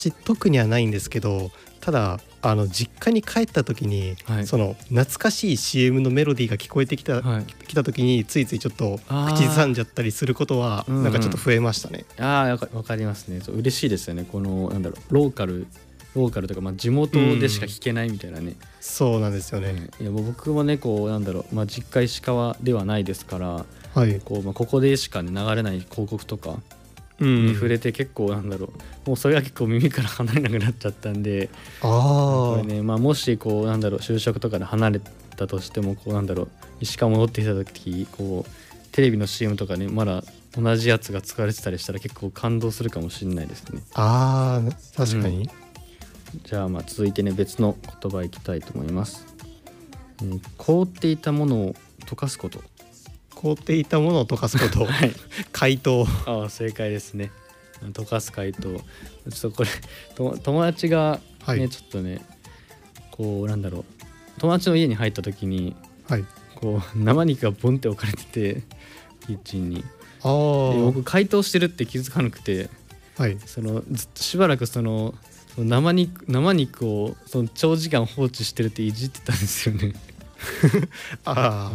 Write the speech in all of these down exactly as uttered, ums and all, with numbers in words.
ち特にはないんですけど、ただあの実家に帰った時に、 はい、 その懐かしい シーエム のメロディーが聞こえてきた、はい、来た時についついちょっと口ずさんじゃったりすることはなんかちょっと増えましたね。 うんうん、ああわかりますね。そう嬉しいですよね。このなんだろうローカルローカルとか、まあ、地元でしか聞けないみたいなね、うん、 そうなんですよね。 いやもう僕もねこうなんだろう、まあ、実家石川ではないですから、 はい、 こうまあ、ここでしか、ね、流れない広告とかに触れて結構なんだろう、もうそれが結構耳から離れなくなっちゃったんで、 あこれね、まあ、もしこうなんだろう就職とかで離れたとしてもこうなんだろう石川戻ってきた時こうテレビの シーエム とかねまだ同じやつが使われてたりしたら結構感動するかもしれないですね。 あー確かに、 うん、じゃあまあ続いてね別の言葉いきたいと思います。うん、凍っていたものを溶かすこと。 凍っていたものを溶かすこと、はい、解凍。 ああ正解ですね。溶かす解凍。ちょっとこれと友達がね、はい、ちょっとねこうなんだろう友達の家に入った時に、はい、こう生肉がボンって置かれててキッチンに、あ僕解凍してるって気づかなくて、はい、そのずっとしばらくその生肉生肉をその長時間放置してるっていじってたんですよね。あ、はい、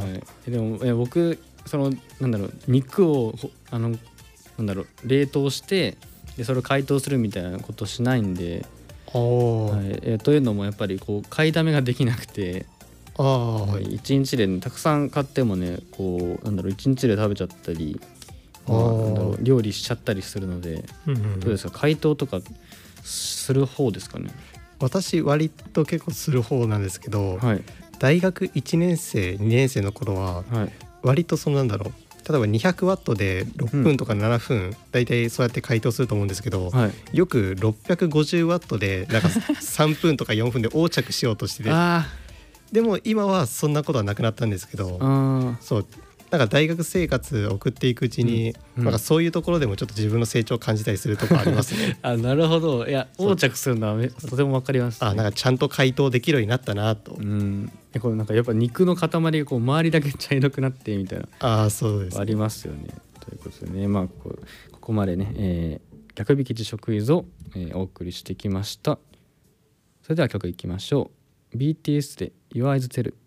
でも僕そのなんだろう肉をあのなんだろう冷凍してでそれを解凍するみたいなことしないんで、はい、えというのもやっぱりこう買いだめができなくて、あ、はい、いちにちで、ね、たくさん買ってもねこうなんだろういちにちで食べちゃったり、まあ、なんだろう料理しちゃったりするので、うんうんうん、どうですか解凍とかする方ですかね。 私割と結構する方なんですけど、はい、大学いちねん生にねん生の頃は割とそのなんだろう例えばにひゃくワットでろっぷんとかななふん、うん、だいたいそうやって解凍すると思うんですけど、はい、よくろっぴゃくごじゅうワットでなんかさんぷんとかよんぷんで横着しようとしててでも今はそんなことはなくなったんですけど、そうなんか大学生活を送っていくうちに、うんうん、なんかそういうところでもちょっと自分の成長を感じたりするところありますね。 あ、なるほど。いや横着するのはとても分かります、ね、 あ、なんかちゃんと解凍できるようになったなと、うん、 これなんかやっぱ肉の塊がこう周りだけ茶色くなってみたいなあ、そうですね、 ありますよね。ということでね、まあ、こ, ここまでね、えー、逆引き辞書クイズを、えー、お送りしてきました。それでは曲いきましょう。 ビーティーエス で Your Eyes Tell